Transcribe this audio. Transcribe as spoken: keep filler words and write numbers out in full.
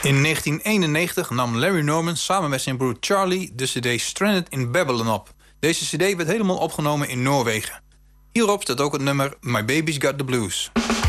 In negentien eenennegentig nam Larry Norman samen met zijn broer Charlie de cd Stranded in Babylon op. Deze cd werd helemaal opgenomen in Noorwegen. Hierop staat ook het nummer My Baby's Got the Blues.